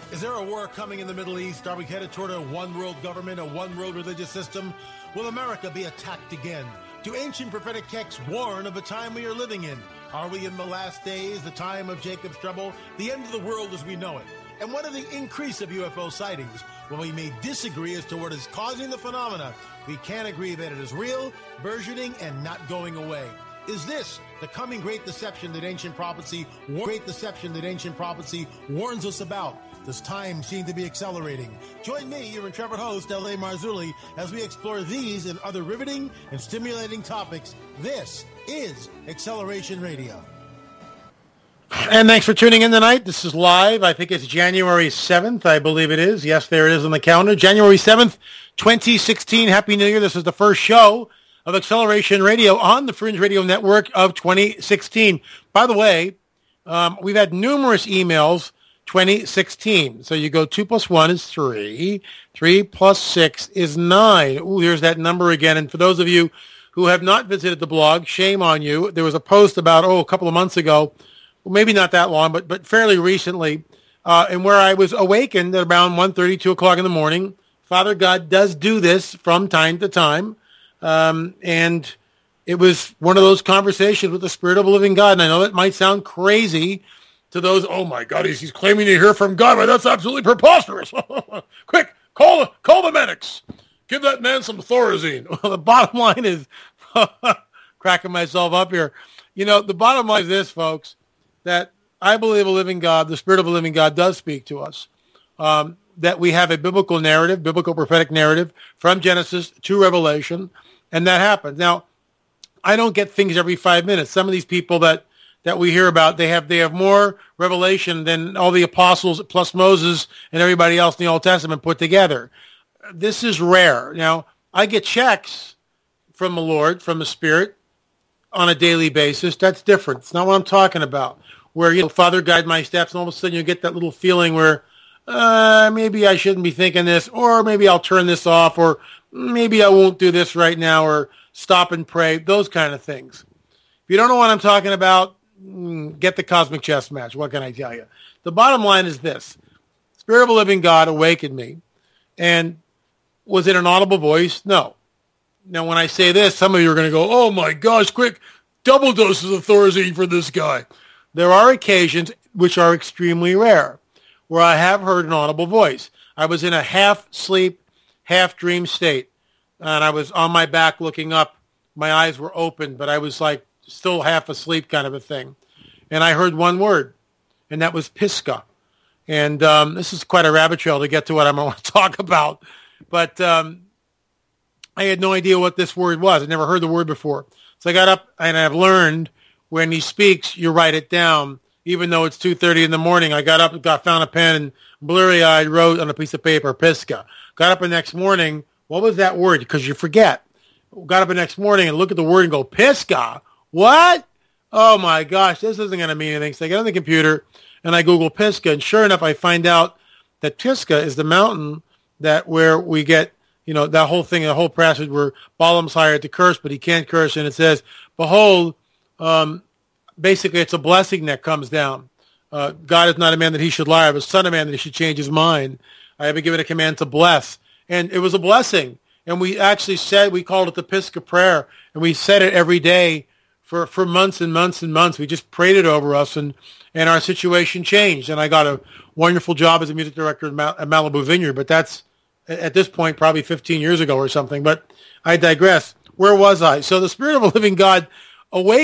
Is there a war coming in the Middle East? Are we headed toward a one-world government, a one-world religious system? Will America be attacked again? Do ancient prophetic texts warn of the time we are living in? Are we in the last days, the time of Jacob's trouble, the end of the world as we know it? And what of the increase of UFO sightings? Well, we may disagree as to what is causing the phenomena. We can agree that it is real, burgeoning, and not going away. Is this the coming great deception that ancient prophecy warns us about? Does time seem to be accelerating? Join me, your intrepid host, L.A. Marzulli, as we explore these and other riveting and stimulating topics. This is Acceleration Radio. And thanks for tuning in tonight. This is live. I think it's January 7th. I believe it is. Yes, there it is on the calendar. January 7th, 2016. Happy New Year. This is the first show of Acceleration Radio on the Fringe Radio Network of 2016. By the way, we've had numerous emails, 2016. So you go 2 plus 1 is 3. 3 plus 6 is 9. Ooh, there's that number again. And for those of you who have not visited the blog, shame on you. There was a post about, a couple of months ago, well, maybe not that long, but fairly recently, and where I was awakened at around 1:30, 2 o'clock in the morning. Father God does do this from time to time. And it was one of those conversations with the Spirit of a living God. And I know it might sound crazy to those, oh my God, he's claiming to hear from God, but that's absolutely preposterous. Quick, call the medics. Give that man some Thorazine. Well, the bottom line is, cracking myself up here. You know, the bottom line is this, folks, that I believe a living God, the Spirit of a living God does speak to us. That we have a biblical narrative, biblical prophetic narrative from Genesis to Revelation, and that happens. Now, I don't get things every 5 minutes. Some of these people that we hear about, they have more revelation than all the apostles plus Moses and everybody else in the Old Testament put together. This is rare. Now, I get checks from the Lord, from the Spirit, on a daily basis. That's different. It's not what I'm talking about. Where, Father, guide my steps, and all of a sudden you get that little feeling where, maybe I shouldn't be thinking this, or maybe I'll turn this off, or maybe I won't do this right now, or stop and pray, those kind of things. If you don't know what I'm talking about, get the Cosmic Chess Match. What can I tell you? The bottom line is this. Spirit of a living God awakened me. And was it an audible voice? No. Now, when I say this, some of you are going to go, oh my gosh, quick, double doses of Thorazine for this guy. There are occasions, which are extremely rare, where I have heard an audible voice. I was in a half-sleep, half-dream state, and I was on my back looking up. My eyes were open, but I was like still half asleep kind of a thing. And I heard one word, and that was Pisgah. And this is quite a rabbit trail to get to what I'm going to talk about. But I had no idea what this word was. I'd never heard the word before. So I got up, and I've learned when he speaks, you write it down. Even though it's 2:30 in the morning, I got up, found a pen, and blurry-eyed wrote on a piece of paper, Pisgah. Got up the next morning, what was that word? Because you forget. Got up the next morning and look at the word and go, Pisgah? What? Oh my gosh, this isn't going to mean anything. So I get on the computer and I Google Pisgah, and sure enough, I find out that Pisgah is the mountain where we get, that whole thing, the whole passage where Balaam's hired to curse, but he can't curse, and it says, behold, basically, it's a blessing that comes down. God is not a man that he should lie, but a son of man that he should change his mind. I have been given a command to bless. And it was a blessing. And we actually we called it the Pisgah prayer, and we said it every day for months and months and months. We just prayed it over us, and our situation changed. And I got a wonderful job as a music director at Malibu Vineyard, but that's, at this point, probably 15 years ago or something. But I digress. Where was I? So the Spirit of a living God awakens